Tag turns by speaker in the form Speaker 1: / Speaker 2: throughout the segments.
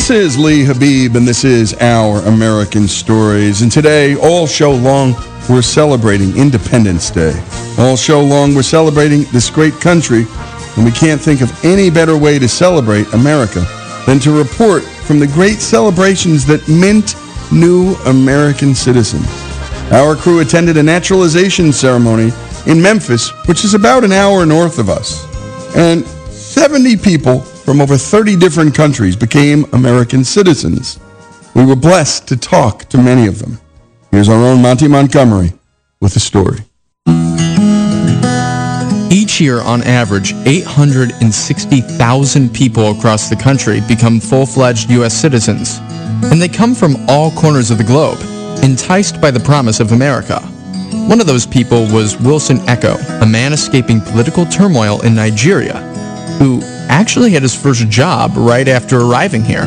Speaker 1: This is Lee Habib, and this is Our American Stories. And today, all show long, we're celebrating Independence Day. All show long, we're celebrating this great country, and we can't think of any better way to celebrate America than to report from the great celebrations that mint new American citizens. Our crew attended a naturalization ceremony in Memphis, which is about an hour north of us. And 70 people from over 30 different countries became American citizens. We were blessed to talk to many of them. Here's our own Monty Montgomery with the story.
Speaker 2: Each year, on average, 860,000 people across the country become full-fledged U.S. citizens. And they come from all corners of the globe, enticed by the promise of America. One of those people was Wilson Eko, a man escaping political turmoil in Nigeria, who actually had his first job right after arriving here.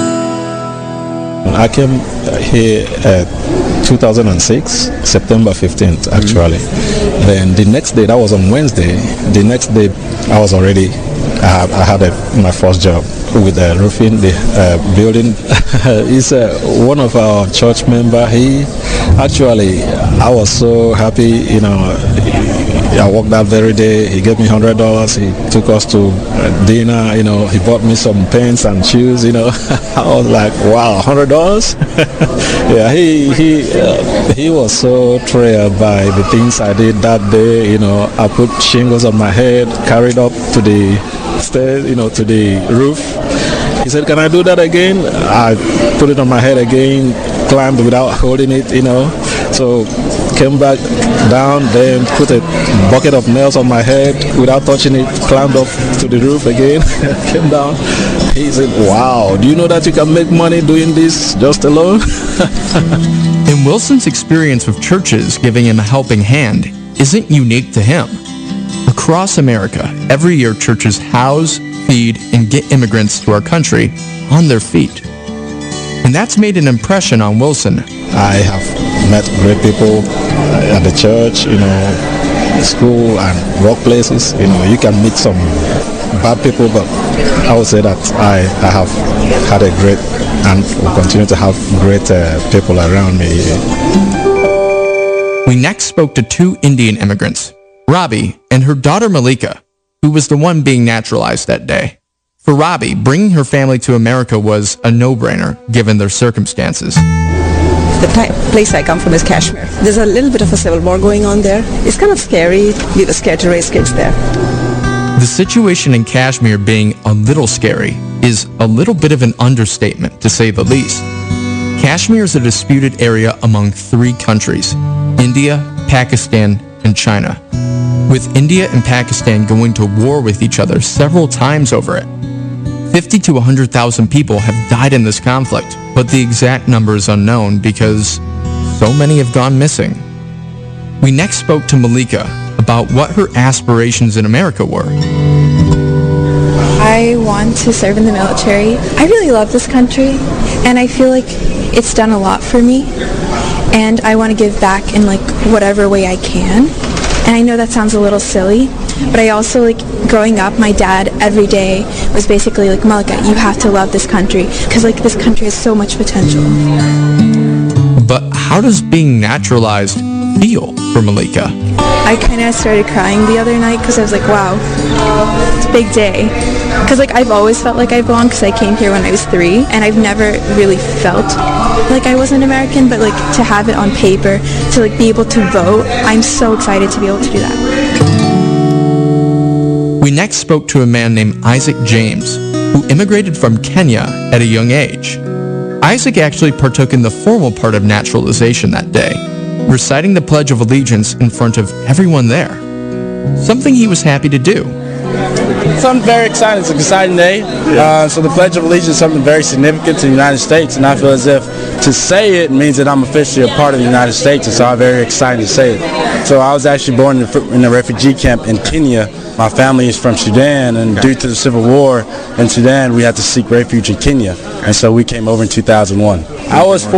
Speaker 3: I came here 2006, September 15th, actually. Then the next day, that was on Wednesday, the next day I was already, I had my first job with the roofing, the building. He's one of our church member. He actually, I was so happy, I worked that very day. He gave me $100. He took us to dinner. He bought me some pants and shoes. I was like, wow, $100. Yeah, he was so thrilled by the things I did that day. I put shingles on my head, carried up to the stairs, to the roof. He said, "Can I do that again?" I put it on my head again, climbed without holding it. So came back down, then put a bucket of nails on my head without touching it, climbed up to the roof again, came down. He said, "Wow, do you know that you can make money doing this just alone?"
Speaker 2: And Wilson's experience with churches giving him a helping hand isn't unique to him. Across America, every year churches house, feed, and get immigrants to our country on their feet. And that's made an impression on Wilson.
Speaker 3: I have met great people at the church, school and workplaces. You can meet some bad people, but I would say that I have had a great and will continue to have great people around me.
Speaker 2: We next spoke to two Indian immigrants, Robbie and her daughter Malika, who was the one being naturalized that day. For Robbie, bringing her family to America was a no-brainer, given their circumstances.
Speaker 4: The place I come from is Kashmir. There's a little bit of a civil war going on there. It's kind of scary. We were scared to raise kids there.
Speaker 2: The situation in Kashmir being a little scary is a little bit of an understatement, to say the least. Kashmir is a disputed area among three countries, India, Pakistan, and China, with India and Pakistan going to war with each other several times over it. 50 to 100,000 people have died in this conflict, but the exact number is unknown because so many have gone missing. We next spoke to Malika about what her aspirations in America were.
Speaker 5: I want to serve in the military. I really love this country, and I feel like it's done a lot for me, and I want to give back in whatever way I can. And I know that sounds a little silly, but I also, growing up, my dad every day was basically like, "Malika, you have to love this country, because this country has so much potential."
Speaker 2: But how does being naturalized feel for Malika?
Speaker 5: I kind of started crying the other night because I was like, wow, it's a big day. Because I've always felt like I belong because I came here when I was 3, and I've never really felt like I wasn't American, but to have it on paper, to be able to vote, I'm so excited to be able to do that.
Speaker 2: We next spoke to a man named Isaac James, who immigrated from Kenya at a young age. Isaac actually partook in the formal part of naturalization that day, reciting the Pledge of Allegiance in front of everyone there, something he was happy to do.
Speaker 6: So I'm very excited. It's an exciting day. So the Pledge of Allegiance is something very significant to the United States, and I feel as if to say it means that I'm officially a part of the United States, and so I'm very excited to say it. So I was actually born in a refugee camp in Kenya. My family is from Sudan, and due to the civil war in Sudan, we had to seek refuge in Kenya, and so we came over in 2001. I was 4.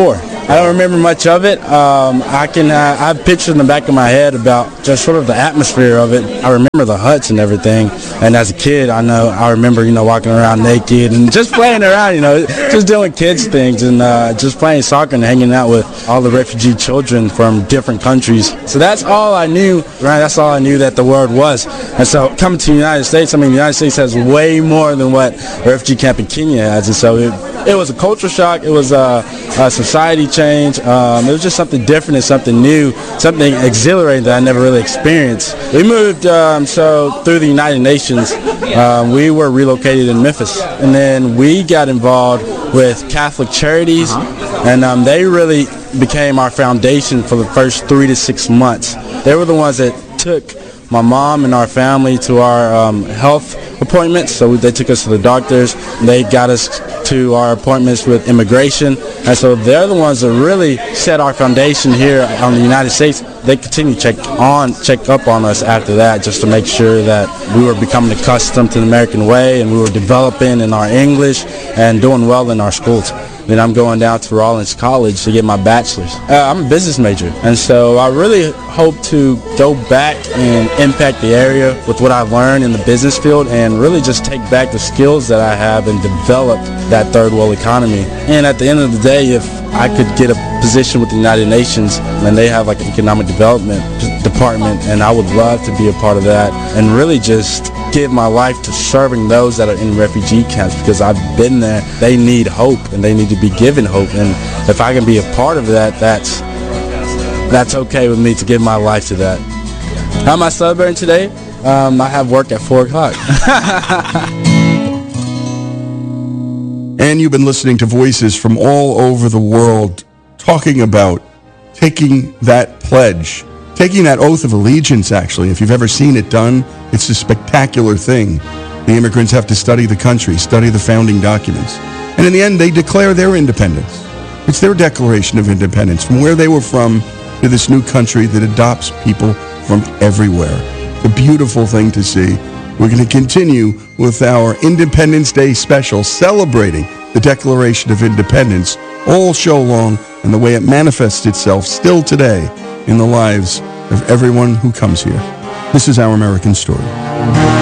Speaker 6: I don't remember much of it. I have pictures in the back of my head about just sort of the atmosphere of it. I remember the huts and everything. And as a kid, I remember, walking around naked and just playing around, just doing kids things and just playing soccer and hanging out with all the refugee children from different countries. So that's all I knew, right? That's all I knew that the world was. And so coming to the United States, the United States has way more than what a refugee camp in Kenya has. And so it was a culture shock. It was a society change. It was just something different and something new, something exhilarating that I never really experienced. We moved through the United Nations. We were relocated in Memphis, and then we got involved with Catholic Charities, and they really became our foundation for the first 3 to 6 months. They were the ones that took my mom and our family to our health appointments. So they took us to the doctors. They got us to our appointments with immigration. And so they're the ones that really set our foundation here on the United States. They continue to check up on us after that, just to make sure that we were becoming accustomed to the American way and we were developing in our English and doing well in our schools. Then I'm going down to Rollins College to get my bachelor's. I'm a business major, and so I really hope to go back and impact the area with what I've learned in the business field and really just take back the skills that I have and develop that third world economy. And at the end of the day, if I could get a position with the United Nations and they have like an economic development department, and I would love to be a part of that and really just give my life to serving those that are in refugee camps, because I've been there. They need hope and they need to be given hope, and if I can be a part of that, that's okay with me to give my life to that. How am I celebrating today? I have work at 4 o'clock.
Speaker 1: And you've been listening to voices from all over the world talking about taking that pledge, taking that oath of allegiance, actually. If you've ever seen it done, it's a spectacular thing. The immigrants have to study the country, study the founding documents. And in the end, they declare their independence. It's their declaration of independence from where they were from to this new country that adopts people from everywhere. It's a beautiful thing to see. We're going to continue with our Independence Day special celebrating the Declaration of Independence all show long and the way it manifests itself still today in the lives of everyone who comes here. This is Our American Story.